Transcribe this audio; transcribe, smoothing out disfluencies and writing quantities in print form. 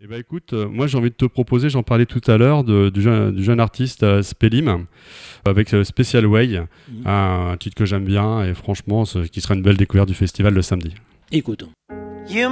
Eh ben écoute, moi j'ai envie de te proposer, j'en parlais tout à l'heure, du jeune artiste Spelim avec Special Way, un titre que j'aime bien et franchement qui sera une belle découverte du festival le samedi. Écoutons. You